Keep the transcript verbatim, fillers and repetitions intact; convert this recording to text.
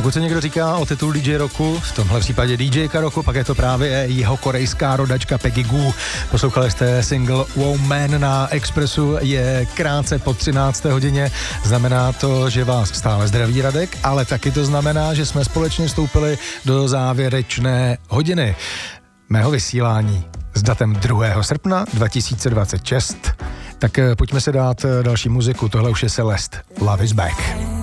Pokud se někdo říká o titul D J roku, v tomhle případě DJka roku, pak je to právě jeho korejská rodačka Peggy Gou. Poslouchali jste single Woman na Expressu, je krátce po třinácté hodině. Znamená to, že vás stále zdraví Radek, ale taky to znamená, že jsme společně vstoupili do závěrečné hodiny mého vysílání s datem druhého srpna dva tisíce dvacet šest. Tak pojďme se dát další muziku, tohle už je Celeste, Love is Back.